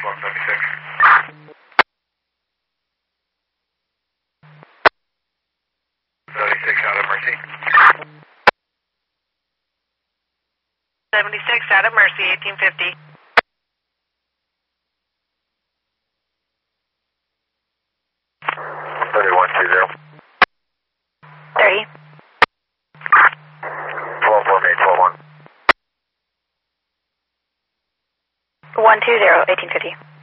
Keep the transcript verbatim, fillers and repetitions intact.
one seventy-six. seventy-six out of Mercy. seventy-six out of Mercy, eighteen fifty. thirty-one two zero. thirty. twelve one eight twelve one. one two zero, eighteen fifty.